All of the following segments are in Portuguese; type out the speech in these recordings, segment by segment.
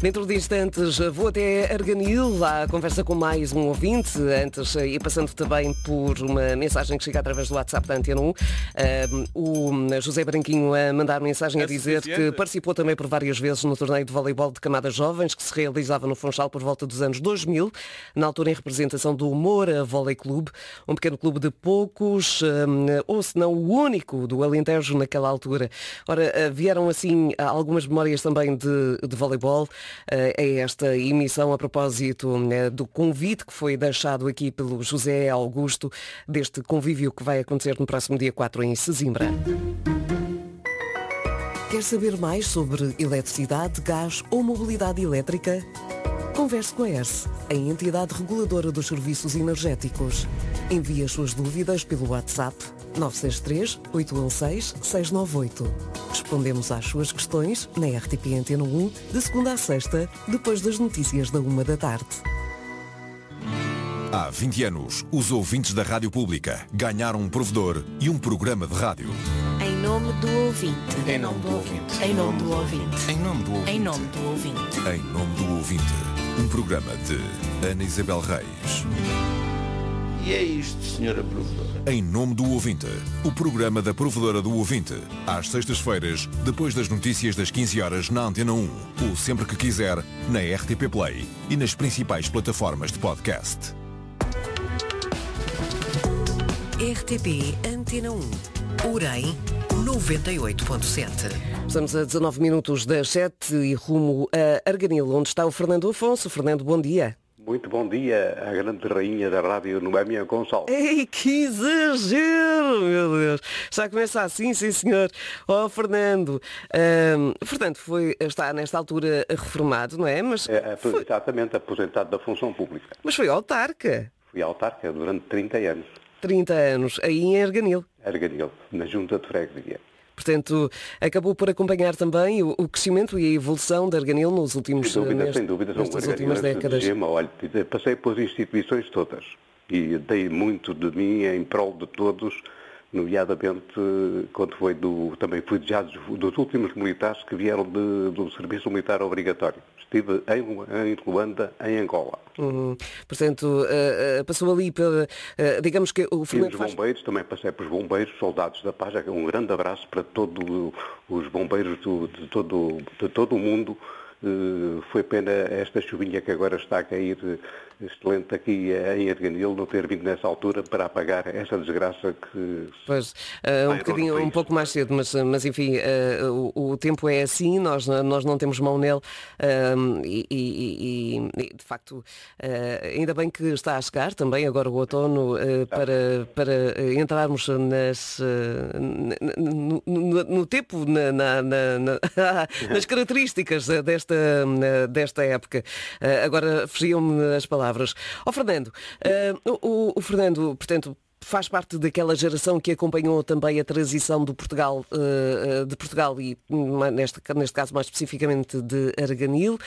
Dentro de instantes vou até Arganil, à conversa com mais um ouvinte, antes e passando também por uma mensagem que chega através do WhatsApp da Antena 1. O José Branquinho a mandar mensagem a dizer que participou também por várias vezes no torneio de voleibol de camadas jovens, que se realizava no Funchal por volta dos anos 2000, na altura em representação do Moura Volley Clube, um pequeno clube de poucos, ou se não o único do Alentejo naquela altura. Ora, vieram assim algumas memórias também de voleibol. É esta emissão a propósito do convite que foi deixado aqui pelo José Augusto, deste convívio que vai acontecer no próximo dia 4 em Sesimbra. Quer saber mais sobre eletricidade, gás ou mobilidade elétrica? Converse com a ERSE, a entidade reguladora dos serviços energéticos. Envie as suas dúvidas pelo WhatsApp 963 816 698. Respondemos às suas questões na RTP Antena 1, de segunda a sexta, depois das notícias da 1h. Há 20 anos, os ouvintes da Rádio Pública ganharam um provedor e um programa de rádio. Em nome do ouvinte. Em nome do ouvinte. Em nome do ouvinte. Em nome do ouvinte. Em nome do ouvinte. Em nome do ouvinte. Um programa de Ana Isabel Reis. E é isto, senhora provedora. Em nome do ouvinte. O programa da provedora do ouvinte. Às sextas-feiras, depois das notícias das 15 horas na Antena 1. Ou sempre que quiser, na RTP Play e nas principais plataformas de podcast. RTP Antena 1. Urém 98.7. Estamos a 19 minutos das 7 e rumo a Arganil, onde está o Fernando Afonso. Fernando, bom dia. Muito bom dia, a grande rainha da rádio Noémia Gonçalves. Ei, que exagero, meu Deus. Já começa assim, sim senhor. Fernando, portanto, está nesta altura reformado, não é? Mas Exatamente, aposentado da função pública. Mas foi autarca. Fui autarca durante 30 anos. 30 anos, aí em Arganil. Arganil, na Junta de Freguesia. Portanto, acabou por acompanhar também o crescimento e a evolução de Arganil nos últimos Sem dúvida, nestas últimas décadas. Olha, passei pelas instituições todas e dei muito de mim em prol de todos, nomeadamente quando também fui dos últimos militares que vieram do serviço militar obrigatório. Estive em Luanda, em Angola. Portanto, passou ali pela... digamos que o Fernando bombeiros, também passei pelos bombeiros, soldados da paz. Um grande abraço para todos os bombeiros de todo o mundo. Foi pena esta chuvinha que agora está a cair excelente aqui em Arganil não ter vindo nessa altura para apagar essa desgraça que... Pois, um pouco mais cedo, mas enfim, o tempo é assim, nós não temos mão nele e de facto ainda bem que está a chegar também agora o outono para entrarmos no tempo, nas características desta época. Agora fugiam-me as palavras. Fernando, o Fernando, portanto, faz parte daquela geração que acompanhou também a transição de Portugal e, neste caso, mais especificamente de Arganil.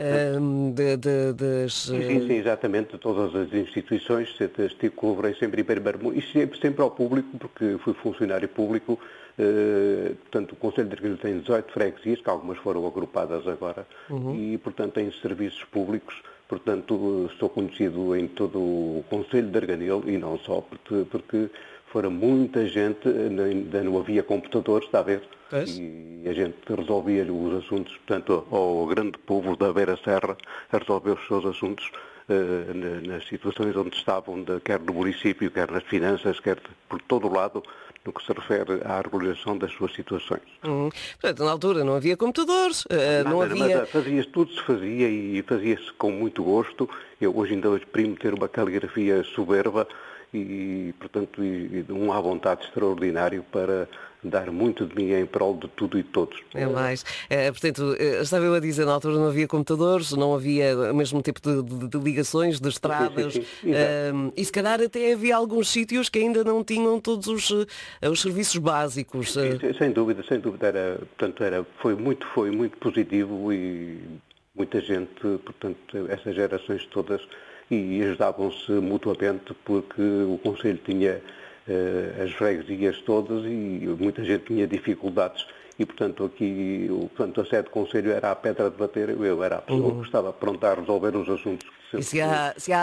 Sim, exatamente. Todas as instituições, colaborei sempre em primeiro e sempre ao público, porque fui funcionário público. Portanto, o Conselho de Arganil tem 18 freguesias, que algumas foram agrupadas agora, e, portanto, tem serviços públicos. Portanto, sou conhecido em todo o Conselho de Arganil e não só, porque fora muita gente, ainda não havia computadores, está a ver? E a gente resolvia os assuntos, portanto, ao grande povo da Beira Serra, a resolver os seus assuntos nas situações onde estavam, quer no município, quer nas finanças, quer por todo o lado, no que se refere à regulação das suas situações. Portanto, na altura não havia computadores, não havia... Mas tudo se fazia e fazia-se com muito gosto. Eu hoje ainda exprimo ter uma caligrafia soberba e portanto, um à vontade extraordinário para dar muito de mim em prol de tudo e de todos. É mais. Portanto, estava eu a dizer, na altura não havia computadores, não havia o mesmo tipo de ligações, de estradas, sim. E se calhar até havia alguns sítios que ainda não tinham todos os serviços básicos. Sem dúvida. Foi muito positivo e muita gente, portanto, essas gerações todas, e ajudavam-se mutuamente porque o Conselho tinha as freguesias todas e muita gente tinha dificuldades e, portanto, aqui a sede do Conselho era a pedra de bater, eu era a pessoa que estava pronta a resolver os assuntos que E se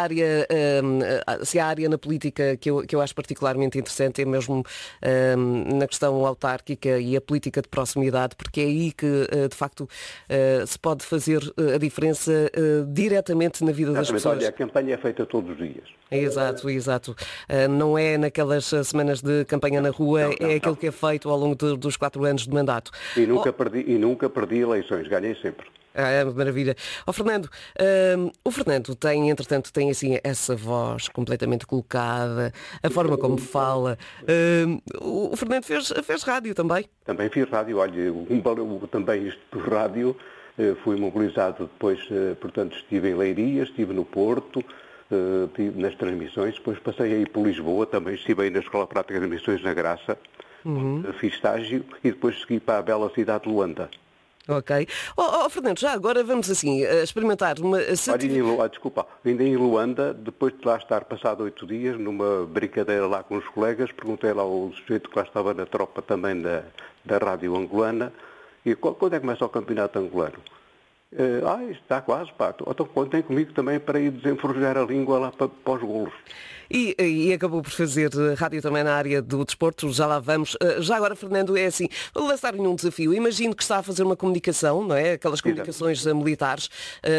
há área na política que eu acho particularmente interessante é mesmo na questão autárquica e a política de proximidade, porque é aí que, de facto, se pode fazer a diferença diretamente na vida das pessoas. Olha, a campanha é feita todos os dias. Exato. Não é naquelas semanas de campanha na rua, é aquilo que é feito ao longo dos 4 anos de mandato. E nunca perdi eleições, ganhei sempre. Maravilha. Fernando, o Fernando tem, entretanto, assim essa voz completamente colocada, a forma como fala. O Fernando fez rádio também? Também fiz rádio. Olha, também isto do rádio, fui mobilizado depois, portanto, estive em Leiria, estive no Porto, estive nas transmissões, depois passei aí por Lisboa, também estive aí na Escola Prática de Missões na Graça, fiz estágio e depois segui para a bela cidade de Luanda. Ok. Fernando, já agora vamos assim experimentar uma... Desculpa, ainda em Luanda, depois de lá estar passado 8 dias, numa brincadeira lá com os colegas, perguntei lá ao sujeito que lá estava na tropa também da rádio angolana, e quando é que começa o campeonato angolano? Isto está quase, pá. Então contem comigo também para ir desenforjar a língua lá para os golos. E acabou por fazer rádio também na área do desporto, já lá vamos. Já agora, Fernando, é assim, vou lançar-lhe um desafio. Imagino que está a fazer uma comunicação, não é? Aquelas comunicações militares.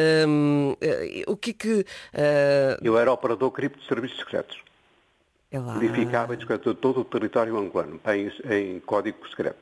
O que é que... Eu era operador cripto de serviços secretos. Verificava todo o território angolano em código secreto.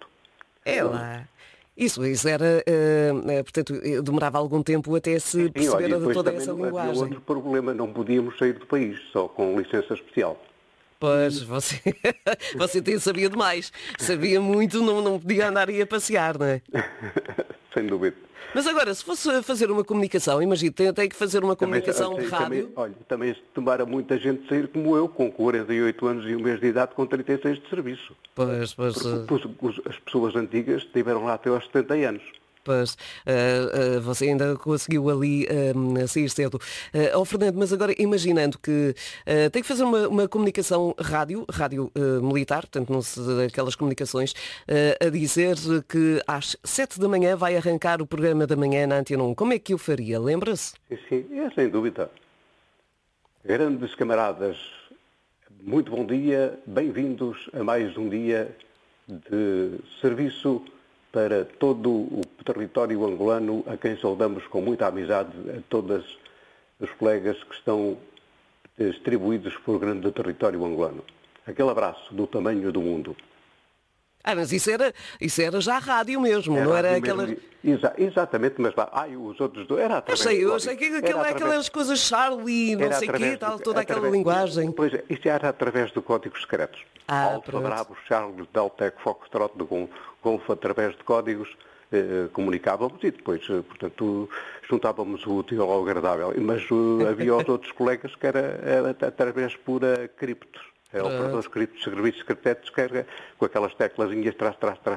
Isso era, portanto, demorava algum tempo até se perceber toda essa linguagem. Havia outro problema, não podíamos sair do país, só com licença especial. Pois, você sabia demais. Sabia muito, não podia andar aí a passear, não é? Sem dúvida. Mas agora, se fosse fazer uma comunicação, imagina, tem que fazer uma comunicação de rádio. Também se tomara muita gente sair como eu, com 48 anos e 1 mês de idade, com 36 de serviço. Pois. As pessoas antigas estiveram lá até aos 70 anos. Pois, você ainda conseguiu ali sair cedo. Fernando, mas agora imaginando que tem que fazer uma comunicação rádio militar, portanto, aquelas comunicações, a dizer que às 7 da manhã vai arrancar o programa da manhã na Antena 1. Como é que o faria? Lembra-se? Sim, sem dúvida. Grandes camaradas, muito bom dia, bem-vindos a mais um dia de serviço para todo o território angolano, a quem saudamos com muita amizade, a todos os colegas que estão distribuídos por grande território angolano. Aquele abraço do tamanho do mundo. Mas isso era já rádio mesmo, não era aquela... Exatamente, mas os outros dois... Eu sei que aquelas coisas Charlie, não sei o quê, toda aquela linguagem. Pois é, isso era através do códigos secretos. Alfa, Bravo, Charlie, Delta, Foxtrot, do Golfo, através de códigos, comunicávamos e depois, portanto, juntávamos o útil ao agradável. Mas havia os outros colegas que era através pura criptos. Operadores criptos, serviços secretos, com aquelas teclazinhas trás.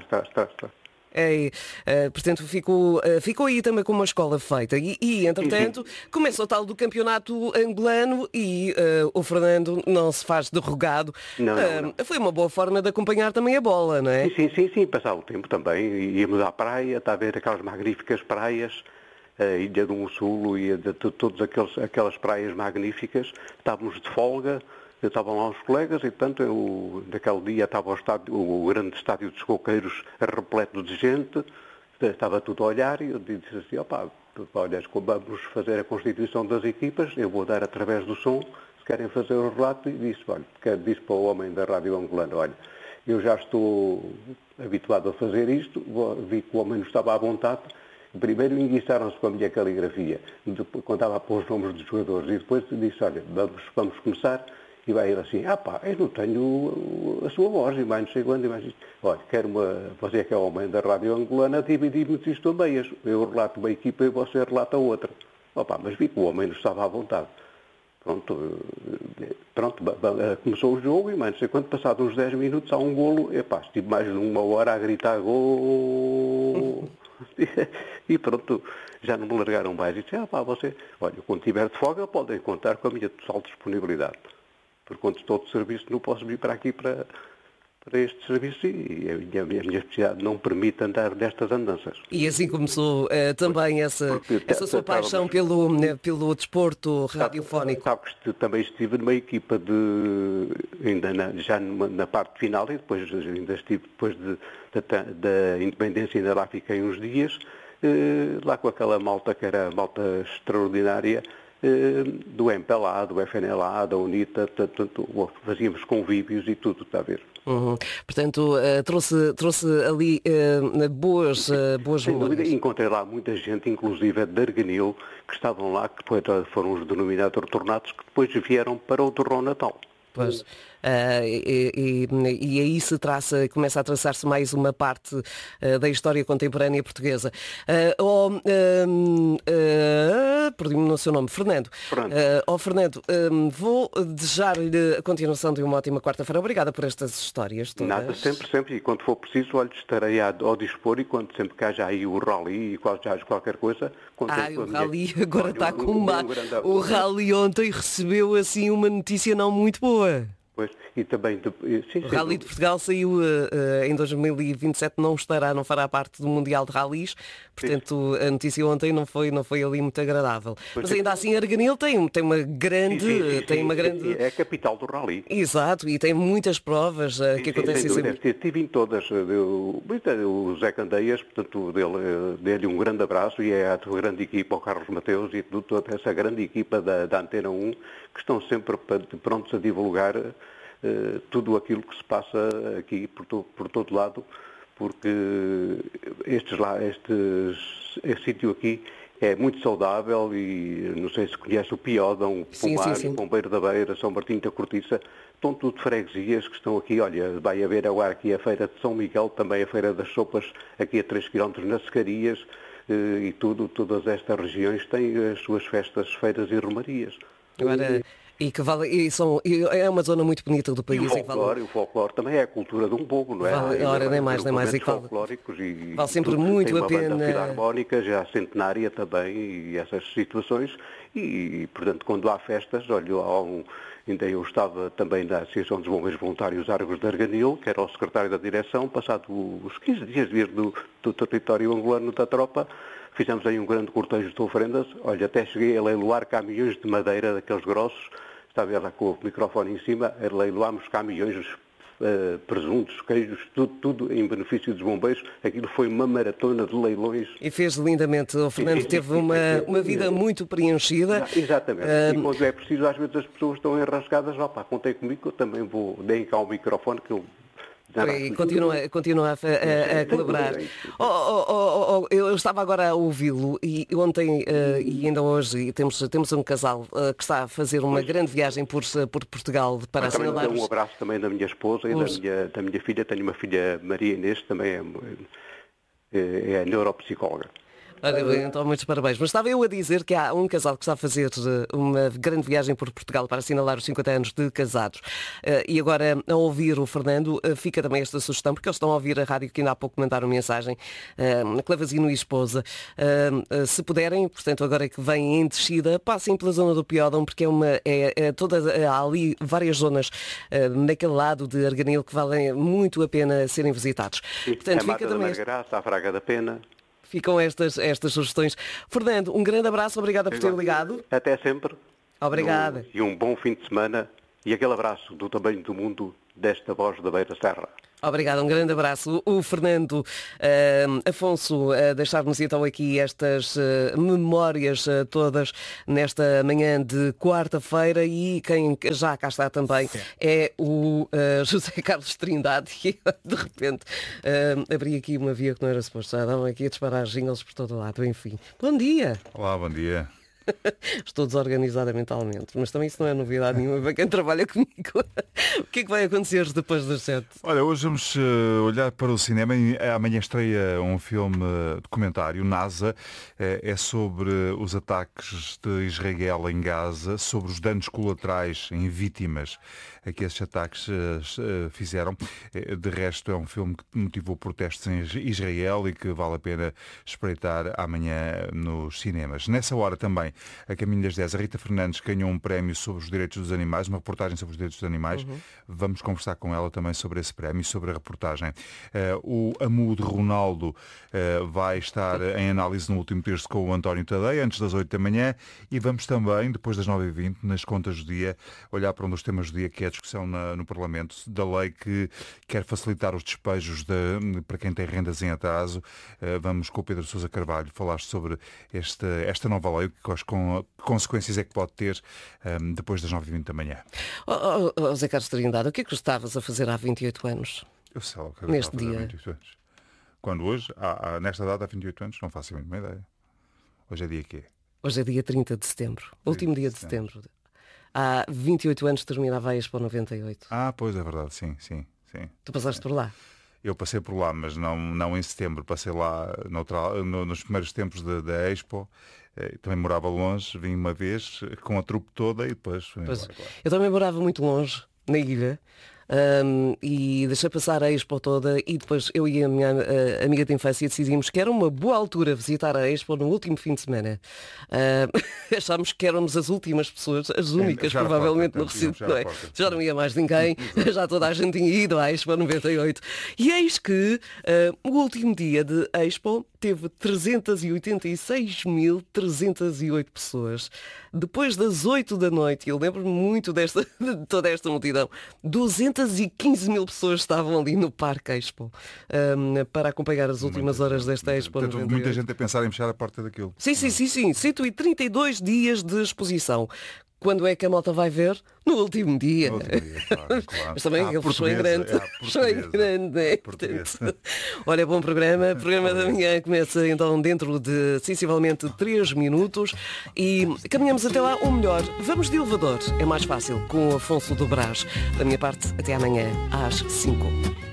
Portanto, ficou aí também com uma escola feita. E entretanto, começa o tal do campeonato angolano e o Fernando não se faz de rogado. Não. Foi uma boa forma de acompanhar também a bola, não é? Sim, passar o tempo também. Íamos à praia, está a ver aquelas magníficas praias, a Ilha do Mussulo e de todas aquelas praias magníficas. Estávamos de folga. Estavam lá os colegas e, portanto, naquele dia estava o grande estádio dos Coqueiros repleto de gente, estava tudo a olhar e eu disse assim, olha, vamos fazer a constituição das equipas, eu vou dar através do som, se querem fazer o relato, e disse para o homem da Rádio Angolana, olha, eu já estou habituado a fazer isto, vi que o homem não estava à vontade, primeiro enguiçaram-se com a minha caligrafia, depois contava para os nomes dos jogadores, e depois disse, olha, vamos começar. E vai ele assim, eu não tenho a sua voz, e mais não sei quando, e mais isto. Olha, você que é o homem da Rádio Angolana, dividimos isto a meias. Eu relato uma equipa e você relata a outra. Mas vi que o homem não estava à vontade. Pronto, começou o jogo e mais não sei quando, passados uns 10 minutos, há um golo, estive mais de 1 hora a gritar gol. E pronto, já não me largaram mais. E disse, você, olha, quando tiver de folga, podem contar com a minha total disponibilidade. Porque quando estou de serviço não posso vir para aqui para para este serviço e a minha especialidade não permite andar nestas andanças. E assim começou também essa sua paixão pelo desporto radiofónico. Sabe que também estive numa equipa já na parte final e depois ainda estive depois da independência, ainda lá fiquei uns dias, lá com aquela malta que era malta extraordinária, do MPLA, do FNLA, da UNITA, fazíamos convívios e tudo, está a ver? Uhum. Portanto, trouxe ali boas memórias. Encontrei lá muita gente, inclusive de Arganil, que estavam lá, que depois foram os denominados retornados, que depois vieram para o Torrão Natal. Pois. E aí começa a traçar-se mais uma parte da história contemporânea portuguesa. Perdi-me no seu nome, Fernando. Fernando, vou desejar-lhe a continuação de uma ótima quarta-feira. Obrigada por estas histórias todas. Nada, sempre. E quando for preciso, estarei ao dispor e quando sempre que haja aí o rally e quando haja qualquer coisa... O rally agora está com uma... O rally ontem recebeu assim uma notícia não muito boa. Pois, e também... O Rally de Portugal saiu em 2027, não fará parte do Mundial de Rallys, portanto a notícia ontem não foi ali muito agradável. Mas ainda assim Arganil tem uma grande... É a capital do Rally. Exato, e tem muitas provas que acontecem sempre. Estive em todas. O Zé Candeias, portanto, dele um grande abraço e é a tua grande equipa, o Carlos Mateus e toda essa grande equipa da Antena 1, que estão sempre prontos a divulgar tudo aquilo que se passa aqui por todo lado, porque este sítio aqui é muito saudável e não sei se conhece o Piódão, Pomar, Pombeiro da Beira, São Martinho da Cortiça, estão tudo freguesias que estão aqui. Olha, vai haver agora aqui a Feira de São Miguel, também a Feira das Sopas, aqui a 3 km nas Secarias, e todas estas regiões têm as suas festas, feiras e romarias. Agora... é uma zona muito bonita do país. O folclore também é a cultura de um povo, não é? Nem mais. Folclóricos vale sempre muito a pena. Tem uma banda filarmónica, já centenária também, e essas situações. E, portanto, quando há festas, olha, ainda eu estava também na Associação dos Bombeiros Voluntários Argos de Arganil, que era o secretário da direção, passado os 15 dias de vir do território angolano da tropa, fizemos aí um grande cortejo de ofrendas. Olha, até cheguei a leiloar caminhões de madeira, daqueles grossos, estava lá com o microfone em cima, leiloámos caminhões, presuntos, queijos, tudo em benefício dos bombeiros. Aquilo foi uma maratona de leilões. E fez lindamente. O Fernando teve uma vida muito preenchida. Exatamente. E quando é preciso, às vezes as pessoas estão enrascadas. Contei comigo, eu também deem cá o microfone que eu... E continua a colaborar. Eu estava agora a ouvi-lo e ontem e ainda hoje temos um casal que está a fazer uma grande viagem por Portugal para assinalar. Um abraço também da minha esposa e da minha filha. Tenho uma filha, Maria Inês, também é neuropsicóloga. Ora bem, então muitos parabéns. Mas estava eu a dizer que há um casal que está a fazer uma grande viagem por Portugal para assinalar os 50 anos de casados. E agora, ao ouvir o Fernando, fica também esta sugestão, porque eles estão a ouvir a rádio que ainda há pouco mandaram mensagem, Clavazino e esposa. Se puderem, portanto, agora que vêm em descida, passem pela zona do Piódão, porque há ali várias zonas naquele lado de Arganil que valem muito a pena serem visitados. Portanto, a Mata da Margaraça, a Fraga da Pena. Ficam estas sugestões. Fernando, um grande abraço, obrigada por ter ligado. Até sempre. Obrigada. E um bom fim de semana e aquele abraço do tamanho do mundo desta voz da Beira Serra. Obrigada, um grande abraço. O Fernando Afonso a deixar-nos então aqui estas memórias todas nesta manhã de quarta-feira e quem já cá está também é o José Carlos Trindade e de repente abri aqui uma via que não era suposto, já davam aqui a disparar jingles por todo lado, enfim. Bom dia! Olá, bom dia. Estou desorganizada mentalmente, mas também isso não é novidade nenhuma para quem trabalha comigo. O que é que vai acontecer depois das 7? Olha, hoje vamos olhar para o cinema. Amanhã estreia um filme documentário, NASA. É sobre os ataques de Israel em Gaza, sobre os danos colaterais em vítimas que esses ataques fizeram. De resto, é um filme que motivou protestos em Israel e que vale a pena espreitar amanhã nos cinemas. Nessa hora também a caminho das 10. A Rita Fernandes ganhou um prémio sobre os direitos dos animais, uma reportagem sobre os direitos dos animais. Vamos conversar com ela também sobre esse prémio e sobre a reportagem. O AMU de Ronaldo vai estar em análise no último terço com o António Tadeia, antes das 8 da manhã, e vamos também, depois das 9h20, nas contas do dia, olhar para um dos temas do dia, que é a discussão no Parlamento da lei que quer facilitar os despejos para quem tem rendas em atraso. Vamos com o Pedro Sousa Carvalho falar sobre esta nova lei, que consequências é que pode ter depois das 9h20 da manhã. Zé Carlos Trindade, o que é que estavas a fazer há 28 anos? Eu sei o que neste dia. Há 28 anos. Quando hoje, nesta data há 28 anos, não faço a mínima ideia. Hoje é dia quê? Hoje é dia 30 de setembro, último dia de setembro. Há 28 anos terminava a Expo 98. Pois é verdade, sim. Tu passaste por lá? Eu passei por lá, mas não em setembro. Passei lá nos primeiros tempos da Expo. Também morava longe, vim uma vez com a trupe toda e depois fui embora, claro. Eu também morava muito longe, na ilha. E deixei passar a Expo toda e depois eu e a minha amiga de infância decidimos que era uma boa altura visitar a Expo no último fim de semana. Achámos que éramos as últimas pessoas, as únicas provavelmente no recinto, não é? Já não ia mais ninguém, já toda a gente tinha ido à Expo 98. E eis que o último dia de Expo teve 386.308 pessoas. Depois das 8 da noite, eu lembro-me muito de toda esta multidão, 215 mil pessoas estavam ali no Parque Expo para acompanhar as últimas horas desta Expo. Muita gente a pensar em fechar a porta daquilo. Sim. 132 dias de exposição. Quando é que a malta vai ver? No último dia. Claro. Mas também ele fechou em grande. Fechou em grande. Portanto, olha, bom programa. O programa da manhã começa então dentro de sensivelmente 3 minutos e caminhamos até lá, ou melhor, vamos de elevador. É mais fácil, com o Afonso do Brás. Da minha parte, até amanhã às 5.